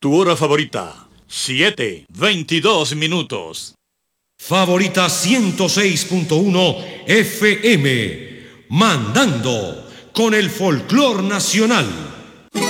tu hora favorita. 7:22 minutos. Favorita 106.1 FM. Mandando con el folclor nacional.